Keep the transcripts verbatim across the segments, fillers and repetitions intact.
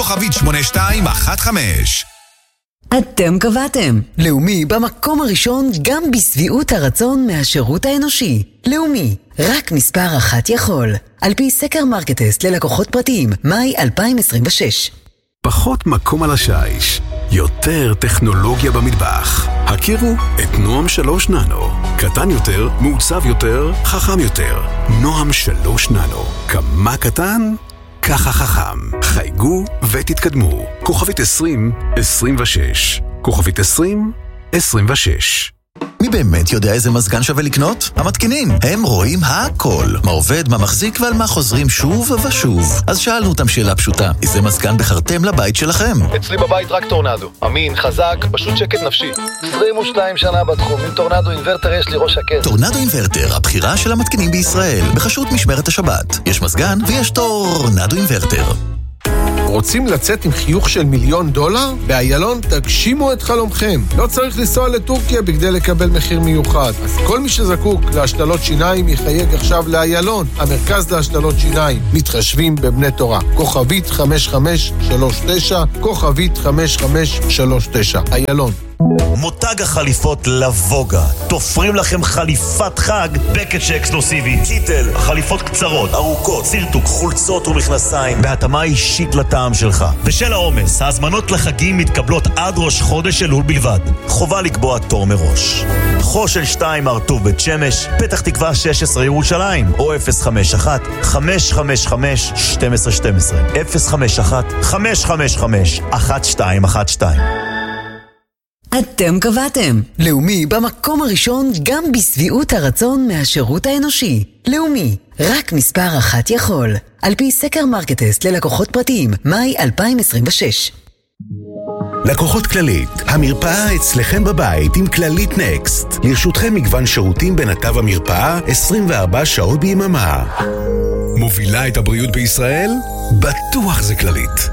כוכבית שמונה שתיים אחת חמש. אתם קבעתם. לאומי במקום הראשון גם בסביעות הרצון מהשירות האנושי. לאומי, רק מספר אחת יכול. על פי סקר מרקטסט ללקוחות פרטיים, מאי אלפיים עשרים ושש. פחות מקום על השיש, יותר טכנולוגיה במטבח. הכירו את נועם שלוש ננו. קטן יותר, מעוצב יותר, חכם יותר. נועם שלוש ננו. כמה קטן? ככה חכם. חייגו ותתקדמו. כוכבית עשרים עשרים ושש. כוכבית עשרים עשרים ושש. מי באמת יודע איזה מזגן שווה לקנות? המתקינים. הם רואים הכל. מה עובד, מה מחזיק ועל מה חוזרים שוב ושוב. אז שאלנו אותם שאלה פשוטה. איזה מזגן בחרתם לבית שלכם? אצלי בבית רק טורנדו. אמין, חזק, פשוט שקט נפשי. עשרים ושתיים שנה בתחום. עם טורנדו אינברטר יש לי ראש שקט. טורנדו אינברטר, הבחירה של המתקינים בישראל. בחסות משמרת השבת. יש מזגן ויש טורנדו אינברטר. רוצים לצאת עם חיוך של מיליון דולר? באיילון תגשימו את חלומכם. לא צריך לנסוע לטורקיה בכדי לקבל מחיר מיוחד. אז כל מי שזקוק להשתלות שיניים יחייג עכשיו לאיילון, המרכז להשתלות שיניים. מתחשבים בבני תורה. כוכבית חמש חמש שלוש תשע, כוכבית חמש חמש שלוש תשע. איילון. מותג החליפות לבוגה תופרים לכם חליפת חג בקטש אקסקלוסיבי, קיטל, חליפות קצרות, ארוכות, סירטוק, חולצות ומכנסיים בהתאמה אישית לטעם שלך. בשל העומס, ההזמנות לחגים מתקבלות עד ראש חודש אלול בלבד. חובה לקבוע תור מראש. חושן שתיים ארטוב בית שמש, פתח תקווה שש עשרה ירושלים, או אפס חמש אחת חמש חמש חמש שתים עשרה שתים עשרה, אפס חמש אחת חמש חמש חמש אחת שתיים אחת שתיים. אתם קבעתם. לאומי במקום הראשון גם בסביעות הרצון מהשירות האנושי. לאומי, רק מספר אחת יכול. על פי סקר מרקטסט ללקוחות פרטיים, מאי אלפיים עשרים ושש. לקוחות כללית, המרפאה אצלכם בבית עם כללית נקסט. לרשותכם מגוון שירותים בנתב המרפאה עשרים וארבע שעות ביממה. מובילה את הבריאות בישראל? בטוח זה כללית.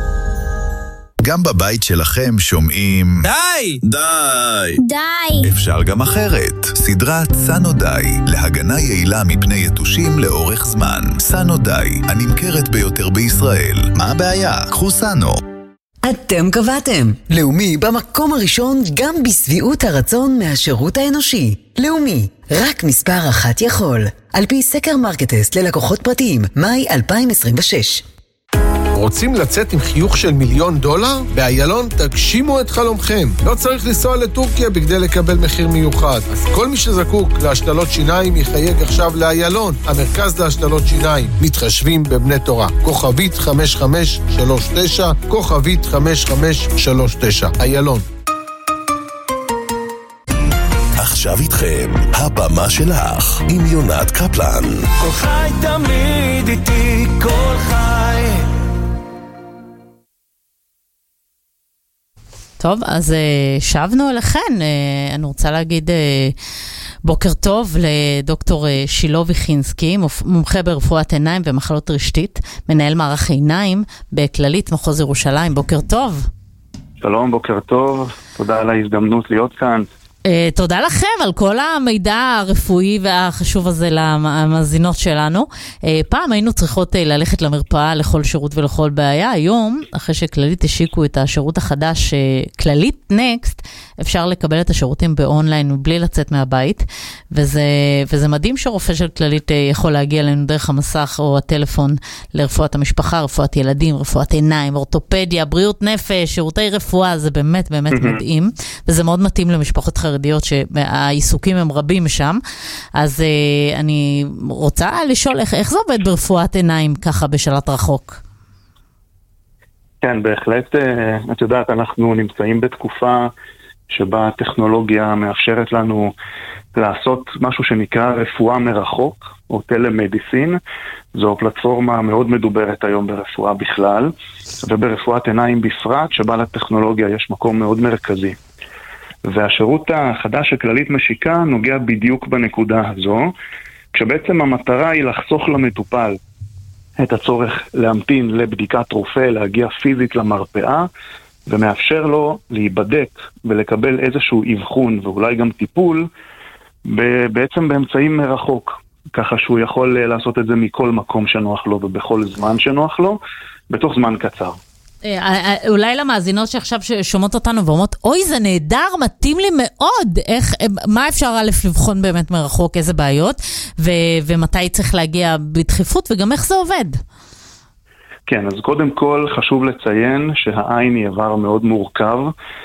גם בבית שלכם שומעים די! די! די! אפשר גם אחרת. סדרת סנו די, להגנה יעילה מפני יתושים לאורך זמן. סנו די, הנמכרת ביותר בישראל. מה הבעיה? קחו סנו. אתם קבעתם. לאומי במקום הראשון גם בסביעות הרצון מהשירות האנושי. לאומי, רק מספר אחת יכול. על פי סקר מרקטסט ללקוחות פרטיים, מאי אלפיים עשרים ושש. רוצים לצאת עם חיוך של מיליון דולר? באיילון תגשימו את חלומכם. לא צריך לנסוע לטורקיה בכדי לקבל מחיר מיוחד. אז כל מי שזקוק להשתלות שיניים יחייג עכשיו לאיילון, המרכז להשתלות שיניים. מתחשבים בבני תורה. כוכבית חמש חמש שלוש תשע, כוכבית חמש חמש שלוש תשע. איילון. עכשיו איתכם, הבמה שלך, עם יונת קפלן. כל חי תמיד איתי, כל חי. טוב, אז שבנו אליכן. אני רוצה להגיד בוקר טוב לדוקטור שילה ויחינסקי, מומחה ברפואת עיניים ומחלות רשתית, מנהל מערך עיניים בכללית מחוז ירושלים. בוקר טוב. שלום, בוקר טוב. תודה על ההזדמנות להיות כאן. תודה לכם על כל המידע הרפואי והחשוב הזה למאזינות שלנו. פעם היינו צריכות ללכת למרפאה לכל שירות ולכל בעיה. היום, אחרי שכללית השיקו את השירות החדש, כללית נקסט, אפשר לקבל את השירותים באונליין בלי לצאת מהבית, וזה, וזה מדהים שרופא של כללית יכול להגיע לנו דרך המסך או הטלפון לרפואת המשפחה, רפואת ילדים, רפואת עיניים, אורתופדיה, בריאות נפש, שירותי רפואה. זה באמת באמת מדהים, וזה מאוד מתאים למשפחות חרדיות שהעיסוקים הם רבים שם. אז uh, אני רוצה לשאול איך, איך זה עובד ברפואת עיניים ככה בשלט רחוק? כן, בהחלט, את יודעת, אנחנו נמצאים בתקופה שבה הטכנולוגיה מאפשרת לנו לעשות משהו שנקרא רפואה מרחוק, או טלמדיסין. זו פלטפורמה מאוד מדוברת היום ברפואה בכלל, וברפואת עיניים בפרט, שבה לטכנולוגיה יש מקום מאוד מרכזי. והשירות החדש שכללית משיקה נוגע בדיוק בנקודה הזו, כשבעצם המטרה היא לחסוך למטופל את הצורך להמתין לבדיקת רופא, להגיע פיזית למרפאה, ומאפשר לו להיבדק ולקבל איזשהו אבחון ואולי גם טיפול בעצם באמצעים מרחוק, ככה שהוא יכול לעשות את זה מכל מקום שנוח לו ובכל זמן שנוח לו, בתוך זמן קצר. אולי למאזינות שעכשיו שומעות אותנו ואומרות, אוי, זה נהדר, מתאים לי מאוד. איך, מה אפשר א' לבחון באמת מרחוק, איזה בעיות, ו- ומתי צריך להגיע בדחיפות, וגם איך זה עובד? כן, אז קודם כל חשוב לציין שהעין היא איבר מאוד מורכב,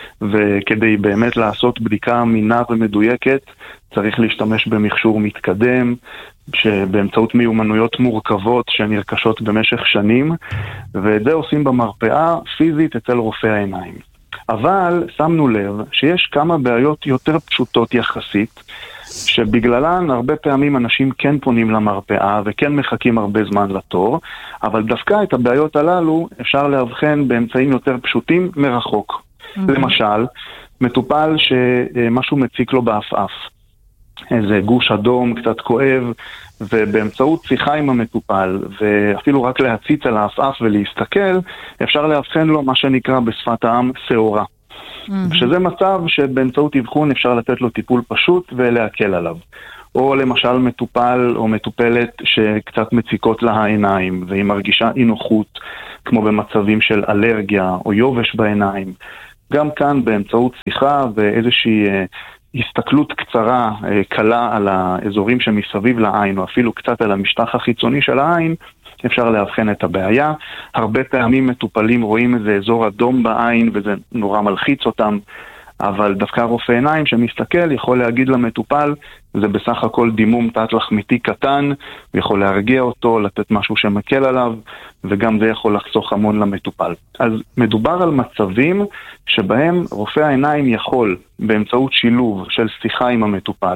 וכדי באמת לעשות בדיקה אמינה ומדויקת, צריך להשתמש במכשור מתקדם, שבאמצעות מיומנויות מורכבות שנרכשות במשך שנים, ואת זה עושים במרפאה פיזית אצל רופא העיניים. אבל שמנו לב שיש כמה בעיות יותר פשוטות יחסית, שבגללן הרבה פעמים אנשים כן פונים למרפאה וכן מחכים הרבה זמן לתור, אבל דווקא את הבעיות הללו אפשר להבחן באמצעים יותר פשוטים מרחוק. Mm-hmm. למשל, מטופל שמשהו מציק לו באף-אף. איזה גוש אדום קצת כואב, ובאמצעות שיחה עם המטופל, ואפילו רק להציץ על האף-אף ולהסתכל, אפשר להבחן לו מה שנקרא בשפת העם שעורה. Mm-hmm. שזה מצב שבאמצעות אבחון אפשר לתת לו טיפול פשוט ולהקל עליו. או למשל מטופל או מטופלת שקצת מציקות לה העיניים, והיא מרגישה אי נוחות, כמו במצבים של אלרגיה או יובש בעיניים. גם כאן באמצעות שיחה ואיזושהי הסתכלות קצרה, קלה על האזורים שמסביב לעין, או אפילו קצת על המשטח החיצוני של העין, אפשר להבחן את הבעיה. הרבה פעמים מטופלים רואים איזה אזור אדום בעין, וזה נורא מלחיץ אותם, אבל דווקא רופא עיניים שמסתכל יכול להגיד למטופל, זה בסך הכל דימום תת-לחמיתי קטן, ויכול להרגיע אותו, לתת משהו שמקל עליו, וגם זה יכול לחסוך המון למטופל. אז מדובר על מצבים שבהם רופא העיניים יכול, באמצעות שילוב של שיחה עם המטופל,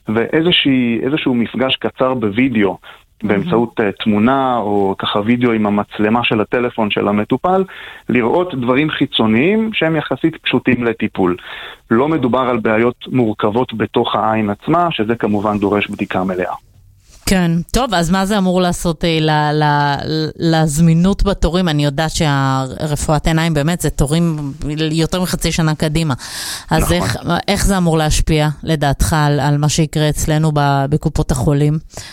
ואיזשהו מפגש קצר בווידאו, באמצעות mm-hmm. תמונה או ככה וידאו עם המצלמה של הטלפון של המטופל, לראות דברים חיצוניים שהם יחסית פשוטים לטיפול. לא מדובר על בעיות מורכבות בתוך העין עצמה, שזה כמובן דורש בדיקה מלאה. כן, טוב, אז מה זה אמור לעשות אה, ל, ל, לזמינות בתורים? אני יודעת שהרפואת עיניים באמת זה תורים יותר מחצי שנה קדימה. אז נכון. איך, איך זה אמור להשפיע לדעתך על, על מה שיקרה אצלנו בקופות החולים?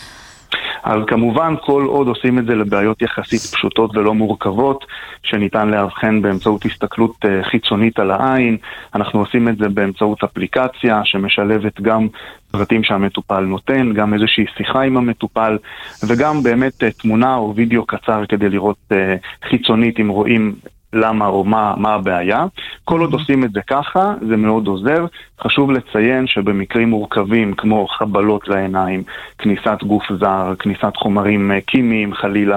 אז כמובן כל עוד עושים את זה לבעיות יחסית פשוטות ולא מורכבות, שניתן להבחן באמצעות הסתכלות חיצונית על העין, אנחנו עושים את זה באמצעות אפליקציה שמשלבת גם פרטים שהמטופל נותן, גם איזושהי שיחה עם המטופל, וגם באמת תמונה או וידאו קצר כדי לראות חיצונית אם רואים למה או מה, מה הבעיה. כל עוד עושים את זה ככה, זה מאוד עוזר. חשוב לציין שבמקרים מורכבים כמו חבלות לעיניים, כניסת גוף זר, כניסת חומרים כימיים חלילה,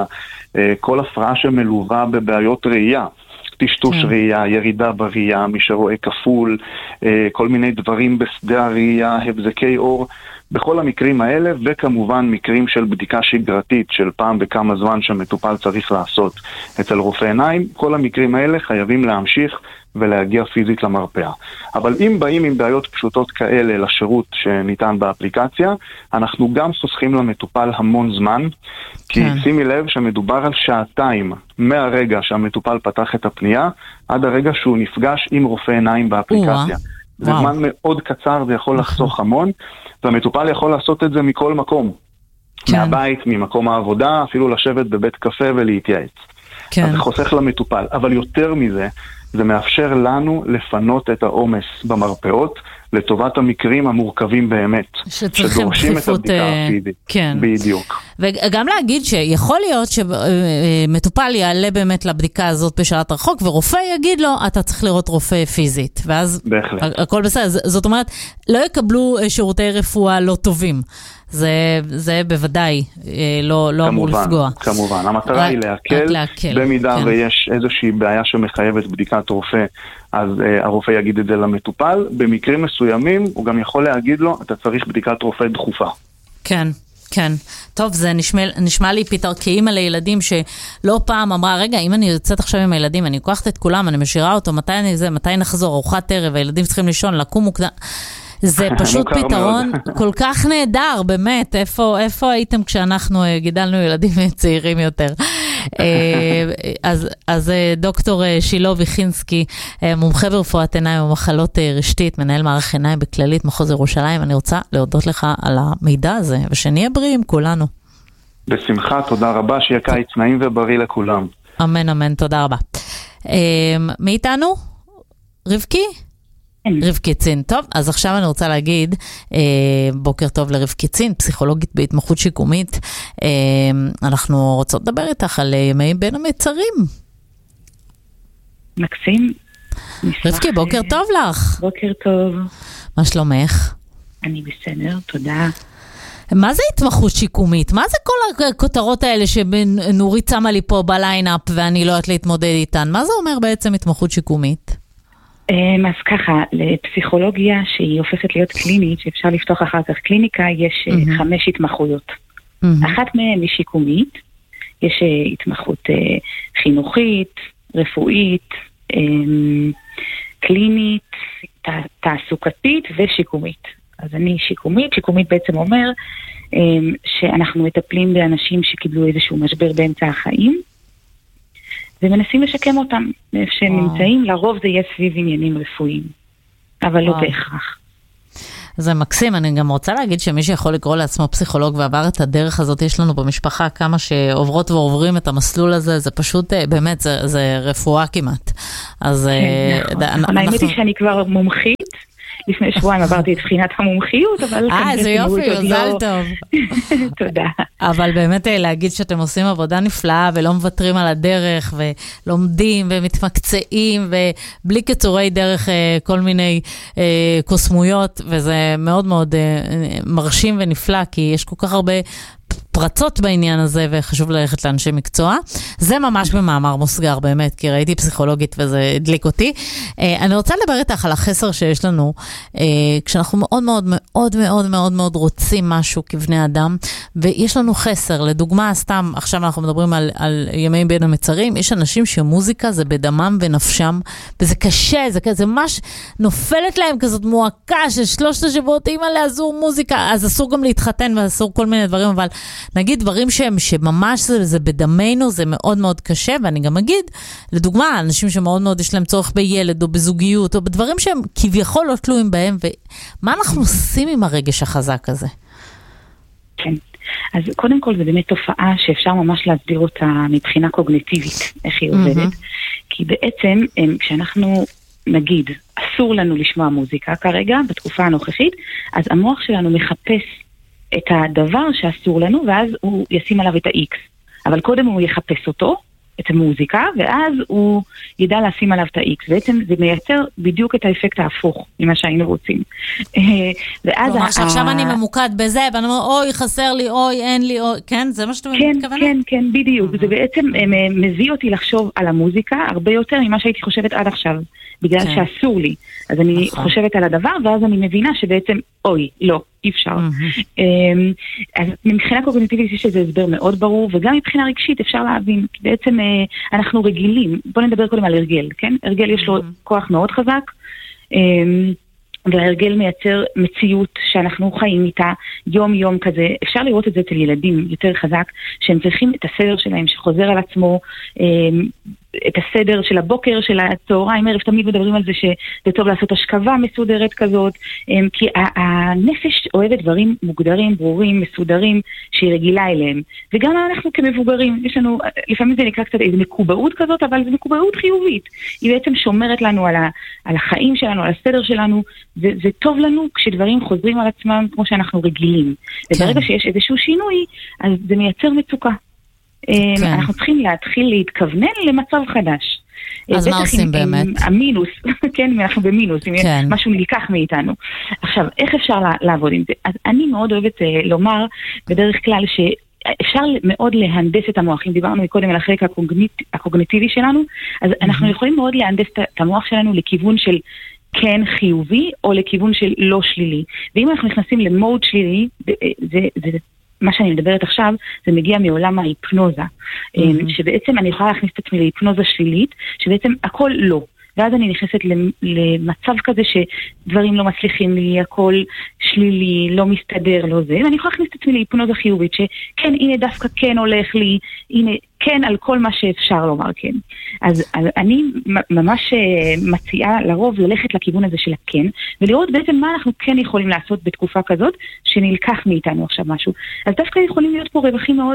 כל הפרעה שמלווה בבעיות ראייה, טשטוש ראייה, ירידה בראייה, מי שרואה כפול, כל מיני דברים בשדה הראייה, הבזקי אור, בכל המקרים האלה, וכמובן מקרים של בדיקה שגרתית של פעם בכמה זמן שהמטופל צריך לעשות אצל רופא עיניים, כל המקרים האלה חייבים להמשיך ולהגיע פיזית למרפאה. אבל אם באים עם בעיות פשוטות כאלה לשירות שניתן באפליקציה, אנחנו גם חוסכים למטופל המון זמן, כי כן. שימי לב שמדובר על שעתיים מהרגע שהמטופל פתח את הפנייה, עד הרגע שהוא נפגש עם רופא עיניים באפליקציה. זה זמן מאוד קצר, זה יכול לחסוך המון, והמטופל יכול לעשות את זה מכל מקום. כן. מהבית, ממקום העבודה, אפילו לשבת בבית קפה ולהתייעץ. כן. אז זה חוסך למטופל. אבל יותר מזה, זה מאפשר לנו לפנות את העומס במרפאות, לטובת המקרים המורכבים באמת. שצריכים דחיפות, כן. בדיוק. וגם להגיד שיכול להיות שמטופל יעלה באמת לבדיקה הזאת בשעת רחוק, ורופא יגיד לו, אתה צריך לראות רופא פיזית. ואז בהחלט. הכל בסדר. זאת אומרת, לא יקבלו שירותי רפואה לא טובים. זה, זה בוודאי לא, לא אמור לפגוע. כמובן, המטרה היא להקל, להקל במידה כן. ויש איזושהי בעיה שמחייבת בדיקת רופא, אז uh, הרופא יגיד את זה למטופל. במקרים מסוימים הוא גם יכול להגיד לו, אתה צריך בדיקת רופא דחופה. כן. כן, טוב, זה נשמע, נשמע לי פיתר כאימא לילדים שלא פעם אמרה, רגע, אם אני יוצאת עכשיו עם הילדים, אני לוקחת את כולם, אני משאירה אותו, מתי אני זה, מתי נחזור, ארוחת ערב, הילדים צריכים לישון, לקום מוקדם. זה פשוט פתרון כל כך נהדר, באמת, איפה, איפה הייתם כשאנחנו גידלנו ילדים צעירים יותר? אז, אז דוקטור שילה ויחינסקי, מומחה ברפואת עיניים ומחלות רשתית, מנהל מערך עיניים בכללית מחוז ירושלים, אני רוצה להודות לך על המידע הזה, ושנהיה בריאים כולנו. בשמחה, תודה רבה, שיהיה קיץ נעים ובריא לכולם. אמן, אמן, תודה רבה. מאיתנו? רבקי? רבקי צין. טוב, אז עכשיו אני רוצה להגיד, בוקר טוב לרבקי צין, פסיכולוגית בהתמחות שיקומית. אנחנו רוצות לדבר איתך על ימי בין המצרים. מקסים. רבקי, בוקר טוב לך. בוקר טוב. מה שלומך? אני בסדר, תודה. מה זה התמחות שיקומית? מה זה כל הכותרות האלה שנורית שמה לי פה בליינאפ ואני לא יודעת להתמודד איתן? מה זה אומר בעצם התמחות שיקומית? אז ככה, לפסיכולוגיה שהיא הופכת להיות קלינית, שאפשר לפתוח אחר כך קליניקה, יש mm-hmm. חמש התמחויות. Mm-hmm. אחת מהן היא שיקומית, יש התמחות חינוכית, רפואית, קלינית, תעסוקתית ושיקומית. אז אני שיקומית, שיקומית בעצם אומר שאנחנו מטפלים באנשים שקיבלו איזשהו משבר באמצע החיים, ומנסים לשקם אותם מאיפה שהם נמצאים, לרוב זה יהיה סביב עניינים רפואיים, אבל לא בהכרח. זה מקסים, אני גם רוצה להגיד שמי שיכול לקרוא לעצמו פסיכולוג ועבר את הדרך הזאת, יש לנו במשפחה כמה שעוברות ועוברים את המסלול הזה, זה פשוט, באמת, זה, זה רפואה כמעט. אז... האמת היא שאני כבר מומחית, לפני שבועיים עברתי את בחינת המומחיות, אבל... אה, זה יופי, מזל טוב. תודה. אבל באמת להגיד שאתם עושים עבודה נפלאה, ולא מוותרים על הדרך, ולומדים, ומתמקצעים, ובלי קיצורי דרך כל מיני קוסמויות, וזה מאוד מאוד מרשים ונפלא, כי יש כל כך הרבה... פרצות בעניין הזה, וחשוב ללכת לאנשי מקצוע. זה ממש במאמר מוסגר, באמת, כי ראיתי פסיכולוגית וזה הדליק אותי. אני רוצה לדבר איתך על החסר שיש לנו, כשאנחנו מאוד מאוד מאוד מאוד מאוד מאוד רוצים משהו כבני אדם, ויש לנו חסר. לדוגמה, סתם, עכשיו אנחנו מדברים על, על ימי בין המצרים, יש אנשים שמוזיקה זה בדמם ונפשם, וזה קשה, זה כזה ממש נופלת להם כזאת מועקה של שלושת השבועות, אימא לאזור מוזיקה, אז אסור גם להתחתן ואסור כל מיני דברים, אבל נגיד דברים שהם, שממש זה, זה בדמנו, זה מאוד מאוד קשה, ואני גם אגיד, לדוגמה, אנשים שמאוד מאוד יש להם צורך בילד, או בזוגיות, או בדברים שהם כביכול לא תלויים בהם, ומה אנחנו עושים עם הרגש החזק הזה? כן, אז קודם כל זה באמת תופעה שאפשר ממש להסביר אותה מבחינה קוגניטיבית, איך היא עובדת, כי בעצם, כשאנחנו נגיד, אסור לנו לשמוע מוזיקה כרגע, בתקופה הנוכחית, אז המוח שלנו מחפש את הדבר שאסור לנו, ואז הוא ישים עליו את ה-X. אבל קודם הוא יחפש אותו, את המוזיקה, ואז הוא ידע לשים עליו את ה-X. בעצם זה מייצר בדיוק את האפקט ההפוך ממה שהיינו רוצים. ואז... כלומר, שעכשיו אני ממוקד בזה, ואני אומר, אוי, חסר לי, אוי, אין לי, אוי, כן? זה מה שאתה מתכוונת? כן, כן, בדיוק. זה בעצם מביא אותי לחשוב על המוזיקה הרבה יותר ממה שהייתי חושבת עד עכשיו. בגלל כן. שאסור לי. אז אני נכון. חושבת על הדבר, ואז אני מבינה שבעצם, אוי, לא, אי אפשר. Mm-hmm. אז מבחינה קוגניטיבית יש איזה הסבר מאוד ברור, וגם מבחינה רגשית אפשר להבין, כי בעצם אנחנו רגילים, בוא נדבר קודם על הרגל, כן? הרגל יש לו mm-hmm. כוח מאוד חזק, וההרגל מייצר מציאות שאנחנו חיים איתה יום יום כזה. אפשר לראות את זה אצל ילדים יותר חזק, שהם צריכים את הסדר שלהם שחוזר על עצמו, את הסדר של הבוקר, של הצהריים, ערב, תמיד מדברים על זה שזה טוב לעשות השכבה מסודרת כזאת, כי הנפש אוהבת דברים מוגדרים, ברורים, מסודרים, שהיא רגילה אליהם. וגם אנחנו כמבוגרים, יש לנו, לפעמים זה נקרא קצת איזו מקובעות כזאת, אבל זו מקובעות חיובית. היא בעצם שומרת לנו על, ה, על החיים שלנו, על הסדר שלנו, זה, זה טוב לנו כשדברים חוזרים על עצמם כמו שאנחנו רגילים. כן. וברגע שיש איזשהו שינוי, אז זה מייצר מצוקה. כן. אנחנו צריכים להתחיל להתכוונן למצב חדש. אז מה עושים באמת? המינוס, כן, אנחנו במינוס, אם כן. משהו נלקח מאיתנו. עכשיו, איך אפשר לעבוד עם זה? אז אני מאוד אוהבת לומר בדרך כלל שאפשר מאוד להנדס את המוח. אם דיברנו קודם על החלק הקוגניט, הקוגניטיבי שלנו, אז mm-hmm. אנחנו יכולים מאוד להנדס את המוח שלנו לכיוון של כן חיובי, או לכיוון של לא שלילי. ואם אנחנו נכנסים למוד שלילי, זה, זה מה שאני מדברת עכשיו, זה מגיע מעולם ההיפנוזה, mm-hmm. שבעצם אני יכולה להכניס את עצמי להיפנוזה שלילית, שבעצם הכל לא. ואז אני נכנסת למצב כזה שדברים לא מצליחים לי, הכל שלילי, לא מסתדר, לא זה, ואני יכולה להכניס את עצמי להיפנוזה חיובית, שכן, הנה דווקא כן הולך לי, הנה כן על כל מה שאפשר לומר כן. אז, אז אני ממש מציעה לרוב ללכת לכיוון הזה של הכן, ולראות בעצם מה אנחנו כן יכולים לעשות בתקופה כזאת, שנלקח מאיתנו עכשיו משהו. אז דווקא יכולים להיות פה רווחים מאוד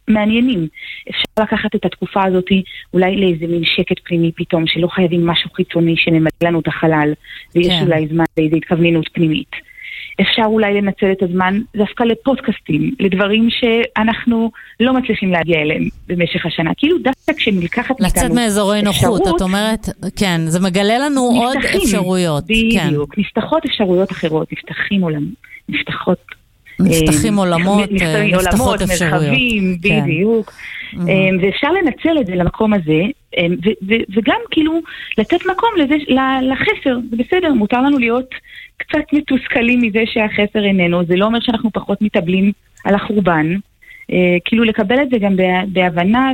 מעניינים. אפשר לקחת את התקופה הזאת אולי לאיזה מין שקט פנימי פתאום, שלא חייבים משהו חיצוני שממלא לנו את החלל, ויש כן. אולי זמן לאיזו התכווננות פנימית. אפשר אולי לנצל את הזמן דווקא לפודקאסטים, לדברים שאנחנו לא מצליחים להגיע אליהם במשך השנה. כאילו דווקא כשנלקחת מאיתנו לצאת מאזורי נוחות, את אומרת, כן, זה מגלה לנו עוד אפשרויות. בדיוק, כן. נפתחות אפשרויות אחרות, נפתחים עולם, נפתחות... נפתחים עולמות, נפתחות אפשרויות. מרחבים, בדיוק. ואפשר לנצל את זה למקום הזה, וגם כאילו לתת מקום לחסר, זה בסדר, מותר לנו להיות קצת מתוסכלים מזה שהחסר איננו, זה לא אומר שאנחנו פחות מתאבלים על החורבן, כאילו לקבל את זה גם בהבנה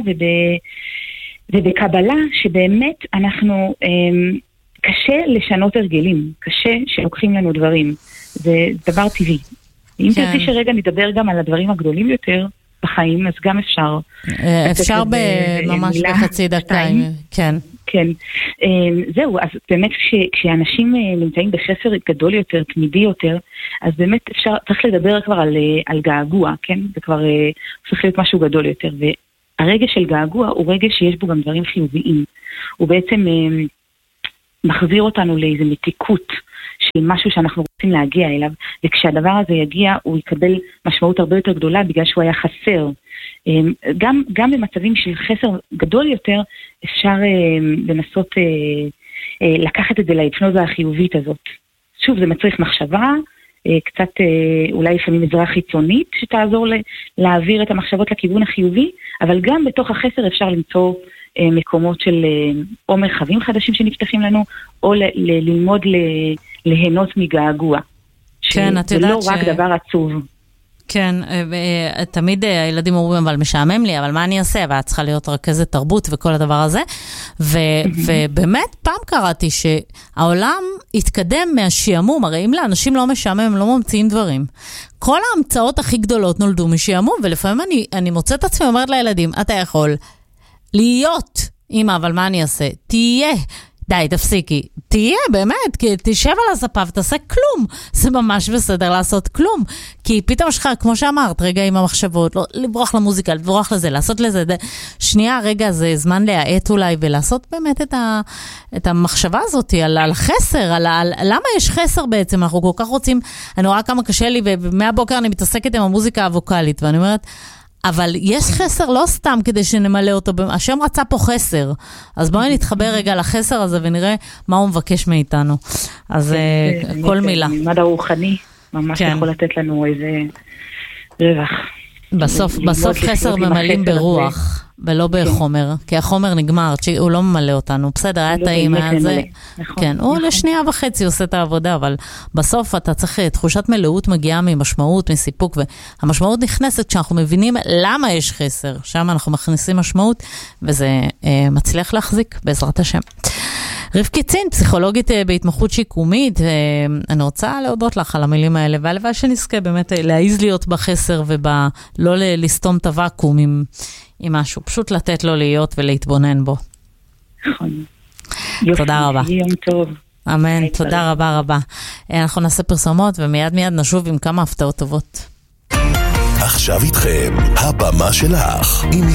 ובקבלה, שבאמת אנחנו, קשה לשנות הרגלים, קשה שלוקחים לנו דברים, זה דבר טבעי. אם תרצי שרגע נדבר גם על הדברים הגדולים יותר בחיים, אז גם אפשר. אפשר ממש בחצי דקה, כן. כן. זהו, אז באמת כשאנשים נמצאים בחסר גדול יותר, תמידי יותר, אז באמת אפשר, צריך לדבר כבר על, על געגוע, כן? זה כבר צריך להיות משהו גדול יותר, והרגע של געגוע הוא רגע שיש בו גם דברים חיוביים. הוא בעצם מחזיר אותנו לאיזו מתיקות, של משהו שאנחנו רוצים להגיע אליו, וכשהדבר הזה יגיע, הוא יקבל משמעות הרבה יותר גדולה, בגלל שהוא היה חסר. גם, גם במצבים של חסר גדול יותר, אפשר לנסות לקחת את זה להיפנוזה החיובית הזאת. שוב, זה מצריך מחשבה, קצת אולי לפעמים עזרה חיצונית, שתעזור להעביר את המחשבות לכיוון החיובי, אבל גם בתוך החסר אפשר למצוא מקומות של או מרחבים חדשים שנפתחים לנו, או ל- ל- ללמוד ל- ליהנות מגעגוע. כן, את יודעת ש... זה לא רק דבר עצוב. כן, תמיד הילדים אומרים, אבל משעמם לי, אבל מה אני אעשה? ואת צריכה להיות רכזת תרבות וכל הדבר הזה. ו- ובאמת, פעם קראתי שהעולם התקדם מהשיעמום, הרי אם לאנשים לא משעמם, הם לא ממציאים דברים. כל ההמצאות הכי גדולות נולדו משיעמום, ולפעמים אני, אני מוצאת עצמי, אומרת לילדים, אתה יכול להיות, אמא, אבל מה אני אעשה? תהיה. די, תפסיקי. תהיה, באמת, כי תשב על הספה ותעשה כלום. זה ממש בסדר לעשות כלום. כי פתאום שלך, כמו שאמרת, רגע עם המחשבות, לא, לברוח למוזיקה, לברוח לזה, לעשות לזה. ד... שנייה, רגע, זה זמן להעט אולי, ולעשות באמת את, ה... את המחשבה הזאת על, על חסר, על, על... למה יש חסר בעצם? אנחנו כל כך רוצים, אני רואה כמה קשה לי, ומהבוקר אני מתעסקת עם המוזיקה הווקלית, ואני אומרת, אבל יש חסר לא סתם כדי שנמלא אותו, השם רצה פה חסר, אז בואי נתחבר רגע לחסר הזה ונראה מה הוא מבקש מאיתנו. אז כל מילה. מימד הרוחני ממש יכול לתת לנו איזה רווח. בסוף, בסוף חסר ממלאים ברוח, ולא בחומר, כי החומר נגמר, הוא לא ממלא אותנו. בסדר, היה טעים, היה זה. כן, הוא לשנייה וחצי עושה את העבודה, אבל בסוף אתה צריך, תחושת מלאות מגיעה ממשמעות, מסיפוק, והמשמעות נכנסת כשאנחנו מבינים למה יש חסר. שם אנחנו מכניסים משמעות, וזה מצליח להחזיק בעזרת השם. רבקי צין, פסיכולוגית בהתמחות שיקומית, אני רוצה להודות לך על המילים האלה, והלוואי שנזכה באמת להעיז להיות בחסר ולא לסתום את הוואקום עם, עם משהו, פשוט לתת לו להיות ולהתבונן בו. נכון. תודה רבה. יום טוב. אמן, תודה רבה רבה. אנחנו נעשה פרסומות ומיד מיד נשוב עם כמה הפתעות טובות. עכשיו איתכם, הבמה שלך.